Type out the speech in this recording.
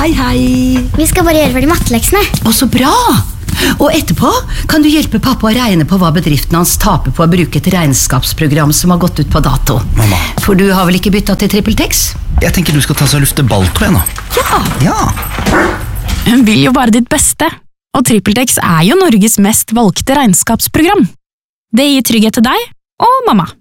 Hei, hei. Vi skal bare gjøre ferdig matteleksene. Å, så bra. Og etterpå kan du hjelpe pappa å regne på hva bedriften hans taper på å bruke et regnskapsprogram som har gått ut på dato. Mamma. For du har vel ikke byttet til TrippelTex? Jeg tenker du skal ta seg og lufte balltre nå. Ja. Hun vil jo bare ditt beste, og TrippelTex er jo Norges mest valgte regnskapsprogram. Det gir trygghet til deg og mamma.